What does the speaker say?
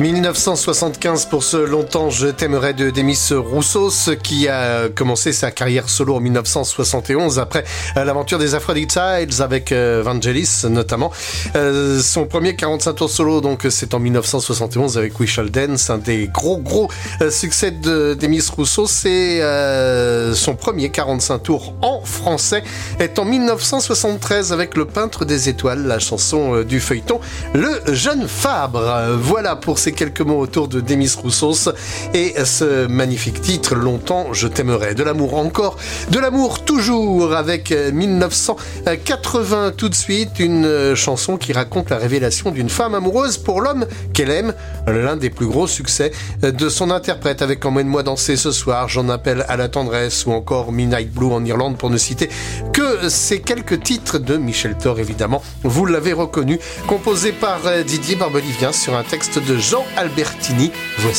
1975 pour ce Longtemps je t'aimerais de Demis Roussos, qui a commencé sa carrière solo en 1971 après l'aventure des Aphrodite Child avec Vangelis notamment. Son premier 45 tours solo, donc c'est en 1971 avec We Shall Dance, un des gros succès de Demis Roussos. C'est son premier 45 tours en français est en 1973 avec Le Peintre des Étoiles, la chanson du feuilleton Le Jeune Fabre. Voilà pour ces quelques mots autour de Demis Roussos et ce magnifique titre Longtemps je t'aimerais. De l'amour encore, de l'amour toujours, avec 1980 tout de suite, une chanson qui raconte la révélation d'une femme amoureuse pour l'homme qu'elle aime, l'un des plus gros succès de son interprète, avec Emmène-moi danser ce soir, J'en appelle à la tendresse ou encore Midnight Blue en Irlande, pour ne citer que ces quelques titres de Michel Thor, évidemment, vous l'avez reconnu, composé par Didier Barbelivien sur un texte de Jean Albertini. Voici